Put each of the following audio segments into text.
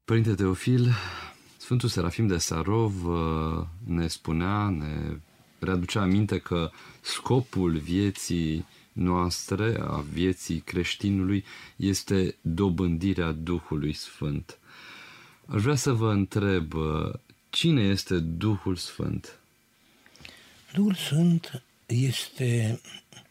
Părinte Teofil, Sfântul Serafim de Sarov ne spunea, ne readucea aminte că scopul vieții noastre, a vieții creștinului, este dobândirea Duhului Sfânt. Aș vrea să vă întreb, cine este Duhul Sfânt? Duhul Sfânt este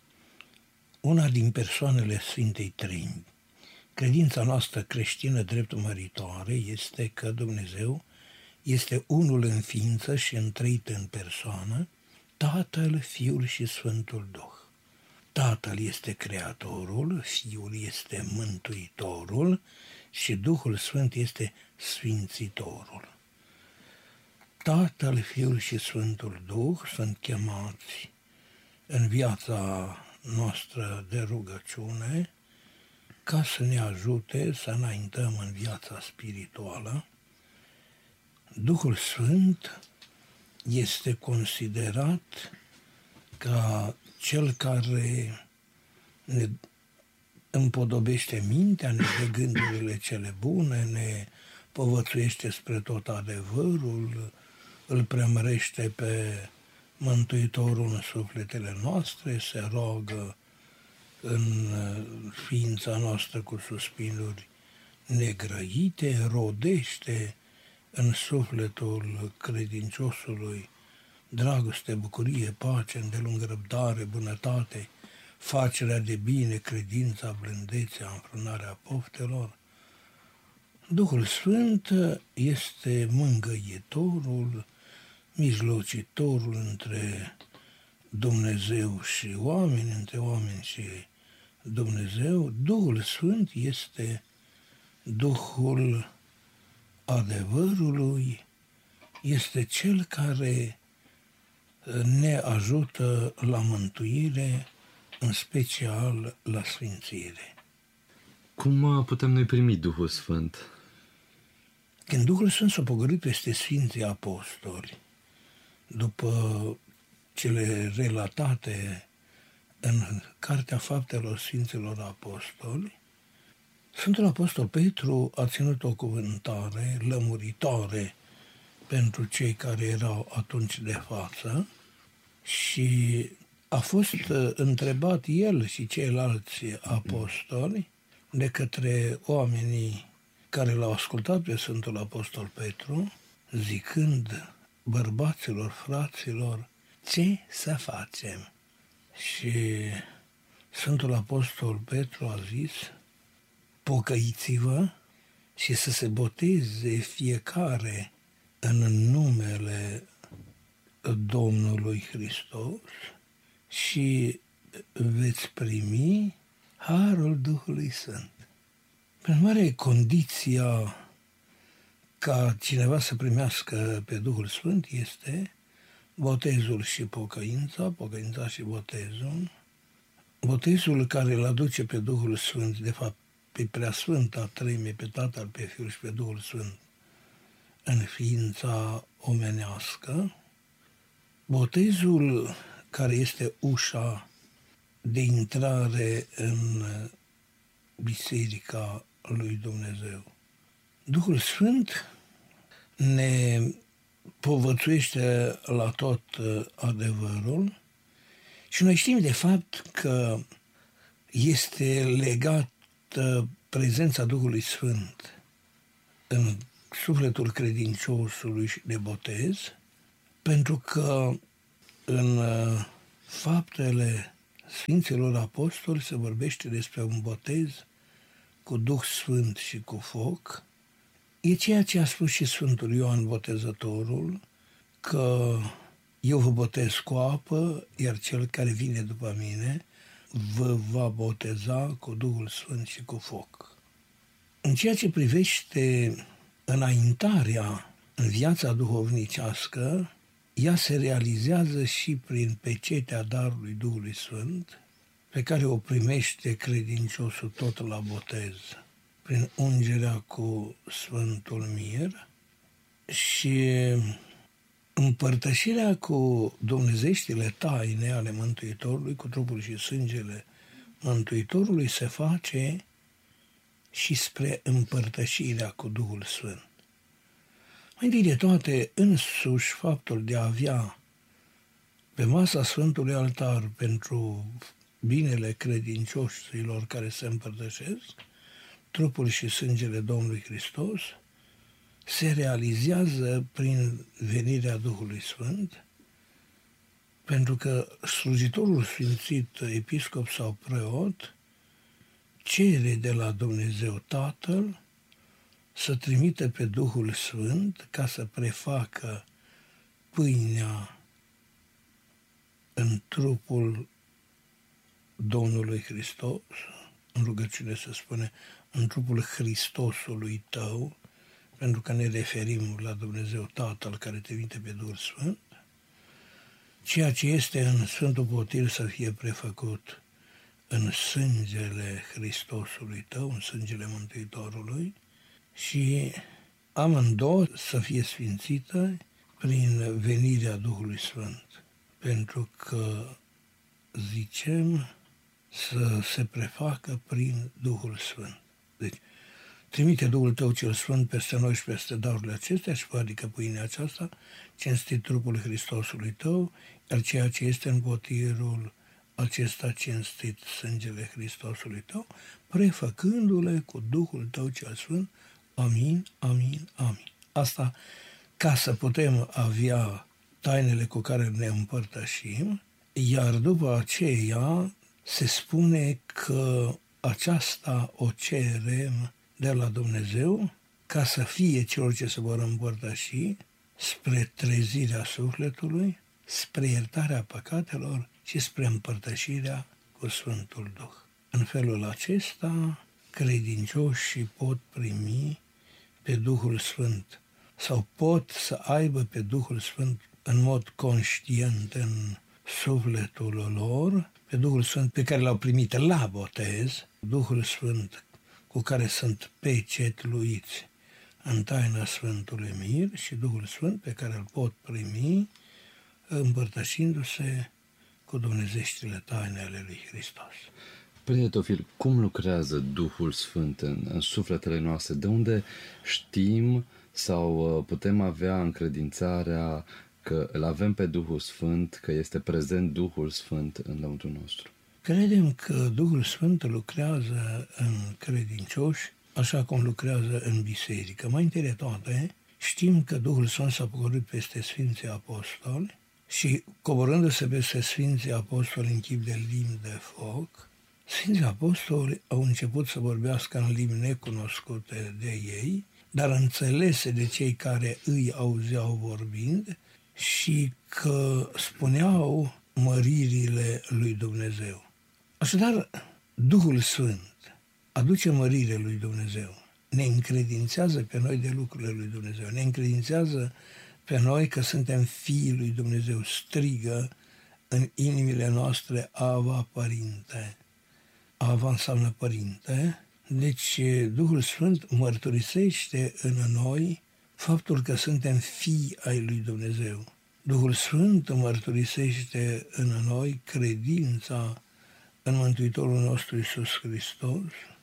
una din persoanele Sfintei Treimi. Credința noastră creștină drept măritoare este că Dumnezeu este unul în ființă și întreit în persoană, Tatăl, Fiul și Sfântul Duh. Tatăl este Creatorul, Fiul este Mântuitorul și Duhul Sfânt este Sfințitorul. Tatăl, Fiul și Sfântul Duh sunt chemați în viața noastră de rugăciune ca să ne ajute să înaintăm în viața spirituală. Duhul Sfânt este considerat ca cel care ne împodobește mintea, ne dă gândurile cele bune, ne povățuiește spre tot adevărul, îl preamărește pe Mântuitorul în sufletele noastre, se roagă în ființa noastră cu suspinuri negrăite, rodește în sufletul credinciosului dragoste, bucurie, pace, îndelungă răbdare, bunătate, facerea de bine, credința, blândețea, înfrânarea poftelor. Duhul Sfânt este mângâietorul, mijlocitorul între Dumnezeu și oameni, între oameni și Dumnezeu. Duhul Sfânt este Duhul adevărului, este Cel care ne ajută la mântuire, în special la sfințire. Cum putem noi primi Duhul Sfânt? Când Duhul Sfânt s-a pogorât peste Sfinții Apostoli, după cele relatate în Cartea Faptelor Sfinților Apostoli, Sfântul Apostol Petru a ținut o cuvântare lămuritoare pentru cei care erau atunci de față și a fost întrebat el și ceilalți apostoli de către oamenii care l-au ascultat pe Sfântul Apostol Petru, zicând: bărbaților, fraților, ce să facem? Și Sfântul Apostol Petru a zis: pocăiți-vă și să se boteze fiecare în numele Domnului Hristos și veți primi harul Duhului Sfânt. Prin urmare, condiția ca cineva să primească pe Duhul Sfânt este botezul și pocăința, pocăința și botezul. Botezul care îl aduce pe Duhul Sfânt, de fapt pe Preasfânta Treime, pe Tatăl, pe Fiul și pe Duhul Sfânt, în ființa omenească. Botezul care este ușa de intrare în Biserica lui Dumnezeu. Duhul Sfânt ne povățuiește la tot adevărul și noi știm de fapt că este legată prezența Duhului Sfânt în sufletul credinciosului și de botez, pentru că în Faptele Sfinților Apostoli se vorbește despre un botez cu Duh Sfânt și cu foc. E ceea ce a spus și Sfântul Ioan Botezătorul, că eu vă botez cu apă, iar cel care vine după mine vă va boteza cu Duhul Sfânt și cu foc. În ceea ce privește înaintarea în viața duhovnicească, ea se realizează și prin pecetea darului Duhului Sfânt, pe care o primește credinciosul tot la botez, prin ungerea cu Sfântul Mir și împărtășirea cu dumnezeștile taine ale Mântuitorului, cu trupul și sângele Mântuitorului, se face și spre împărtășirea cu Duhul Sfânt. Mai întâi de toate, însuși faptul de a avea pe masa Sfântului Altar pentru binele credincioșilor care se împărtășesc, trupul și sângele Domnului Hristos, se realizează prin venirea Duhului Sfânt, pentru că slujitorul sfințit, episcop sau preot, cere de la Dumnezeu Tatăl să trimite pe Duhul Sfânt ca să prefacă pâinea în trupul Domnului Hristos, în rugăciune se spune, în trupul Hristosului tău, pentru că ne referim la Dumnezeu Tatăl care trimite pe Duhul Sfânt, ceea ce este în Sfântul Potir să fie prefăcut în sângele Hristosului tău, în sângele Mântuitorului, și amândouă să fie sfințită prin venirea Duhului Sfânt. Pentru că, zicem, să se prefacă prin Duhul Sfânt. Deci, trimite Duhul tău cel Sfânt peste noi și peste darurile acestea și adică pâinea aceasta, cinstit trupul Hristosului tău, iar ceea ce este în potirul acesta cinstit sângele Hristosului tău, prefăcându-le cu Duhul tău cel Sfânt. Amin, amin, amin. Asta ca să putem avea tainele cu care ne împărtășim, iar după aceea se spune că aceasta o cerem de la Dumnezeu ca să fie celor ce se vor împărtăși spre trezirea sufletului, spre iertarea păcatelor și spre împărtășirea cu Sfântul Duh. În felul acesta, credincioșii pot primi pe Duhul Sfânt sau pot să aibă pe Duhul Sfânt în mod conștient în sufletul lor, pe Duhul Sfânt pe care l-au primit la botez, Duhul Sfânt cu care sunt pecetluiți în taina Sfântului Mir și Duhul Sfânt pe care îl pot primi împărtășindu-se cu dumnezeștile taine ale lui Hristos. Părinte Teofil, cum lucrează Duhul Sfânt în sufletele noastre? De unde știm sau putem avea încredințarea că îl avem pe Duhul Sfânt, că este prezent Duhul Sfânt în lăuntrul nostru? Credem că Duhul Sfânt lucrează în credincioși așa cum lucrează în biserică. Mai întâi de toate, știm că Duhul Sfânt s-a pogorât peste Sfinții Apostoli și coborându-se peste Sfinții Apostoli în chip de limbi de foc, Sfinții Apostoli au început să vorbească în limbi necunoscute de ei, dar înțelese de cei care îi auzeau vorbind și că spuneau măririle lui Dumnezeu. Așadar, Duhul Sfânt aduce mărire lui Dumnezeu, ne încredințează pe noi de lucrurile lui Dumnezeu, ne încredințează pe noi că suntem fiii lui Dumnezeu, strigă în inimile noastre Ava, Părinte. Ava înseamnă Părinte, deci Duhul Sfânt mărturisește în noi faptul că suntem fii ai lui Dumnezeu. Duhul Sfânt mărturisește în noi credința în Mântuitorul nostru Iisus Hristos,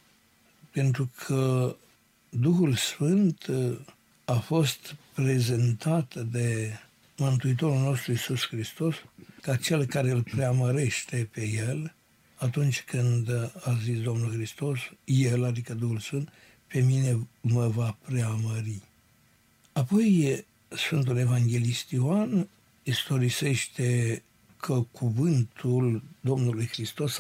pentru că Duhul Sfânt a fost prezentat de Mântuitorul nostru Iisus Hristos ca cel care îl preamărește pe El atunci când a zis Domnul Hristos, El, adică Duhul Sfânt, pe mine mă va preamări. Apoi Sfântul Evanghelist Ioan istorisește că cuvântul Domnului Hristos